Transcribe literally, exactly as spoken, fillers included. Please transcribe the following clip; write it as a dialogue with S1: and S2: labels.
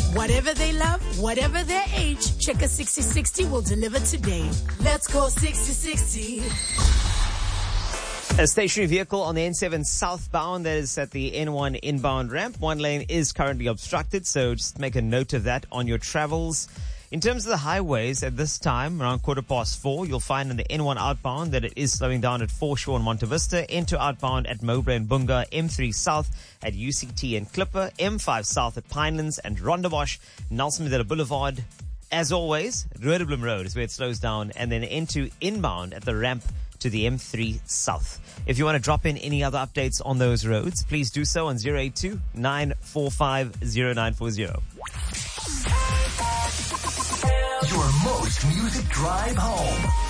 S1: Whatever they love, whatever their age, Checker sixty sixty will deliver today. Let's go sixty sixty.
S2: A stationary vehicle on the N seven southbound that is at the N one inbound ramp. One lane is currently obstructed, so just make a note of that on your travels. In terms of the highways, at this time, around quarter past four, you'll find on the N one outbound that it is slowing down at Foreshore and Monte Vista, N two outbound at Mowbray and Bunga, M three south at U C T and Clipper, M five south at Pinelands and Rondebosch, Nelson Mandela Boulevard. As always, Roodeblom Road is where it slows down, and then N two inbound at the ramp to the M three south. If you want to drop in any other updates on those roads, please do so on zero eight two, nine four five, zero nine four zero.
S3: Your most music drive home.